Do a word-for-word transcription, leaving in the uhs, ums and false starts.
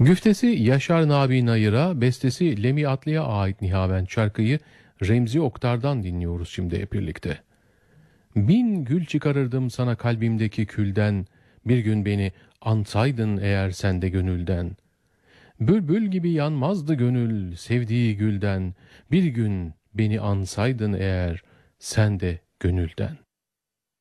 Güftesi Yaşar Nabi Nayır'a, bestesi Lemi Atlı'ya ait Nihavent şarkıyı Remzi Oktar'dan dinliyoruz şimdi hep birlikte. Bin gül çıkarırdım sana kalbimdeki külden, bir gün beni ansaydın eğer sen de gönülden. Bülbül gibi yanmazdı gönül sevdiği gülden, bir gün beni ansaydın eğer sen de gönülden.